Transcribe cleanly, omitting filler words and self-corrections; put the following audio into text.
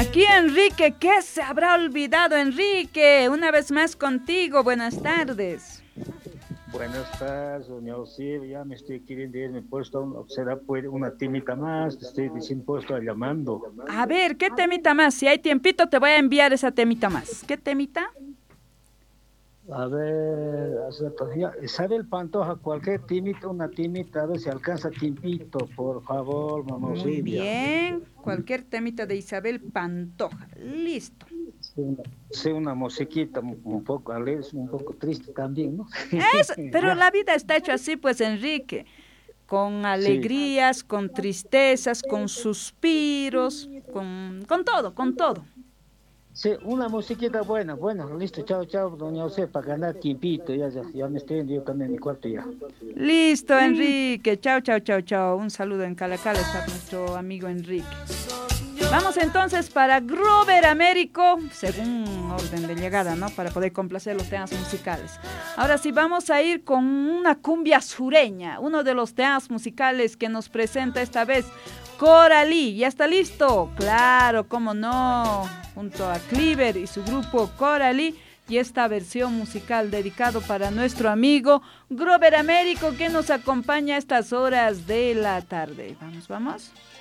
aquí Enrique. ¿Qué se habrá olvidado, Enrique? Una vez más contigo, buenas tardes. Buenas tardes, doña Ocir, ya me estoy queriendo ir, me he puesto, será pues una timita más, te estoy diciendo, puesto llamando. A ver, ¿qué temita más? Si hay tiempito te voy a enviar esa temita más. ¿Qué temita? A ver, Isabel Pantoja, cualquier timita, una timita, a ver si alcanza tiempito, por favor, mamá Muy Silvia. bien, cualquier temita de Isabel Pantoja. Listo. Sí, una musiquita un poco alegre, un poco triste también, ¿no? Pero Ya, la vida está hecha así, pues, Enrique. Con sí, alegrías, con tristezas, con suspiros, con todo, con todo. sí, una musiquita buena, bueno, listo, chao, chao, doña Ocir, para ganar tiempito, ya me estoy yendo yo también en mi cuarto ya. Listo, Enrique. Chao, chao, chao, chao. Un saludo en Calacala está nuestro amigo Enrique. Vamos entonces para Grover Américo, según orden de llegada, ¿no? Para poder complacer los temas musicales. Ahora sí, vamos a ir con una cumbia sureña, uno de los temas musicales que nos presenta esta vez Coralí. ¿Ya está listo? Claro, cómo no, junto a Cleaver y su grupo Coralí. Y esta versión musical dedicado para nuestro amigo Grover Américo que nos acompaña a estas horas de la tarde. Vamos, vamos.